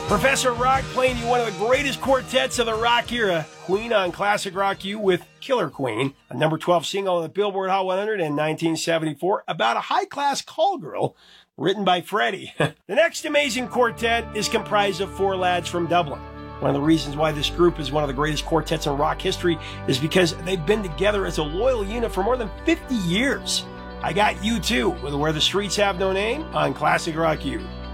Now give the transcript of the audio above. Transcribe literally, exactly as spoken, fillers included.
Professor Rock playing you one of the greatest quartets of the rock era, Queen on Classic Rock U with Killer Queen, a number twelve single on the Billboard Hot one hundred in nineteen seventy-four, about a high-class call girl, written by Freddie. The next amazing quartet is comprised of four lads from Dublin. One of the reasons why this group is one of the greatest quartets in rock history is because they've been together as a loyal unit for more than fifty years. I got U two with Where the Streets Have No Name on Classic Rock U.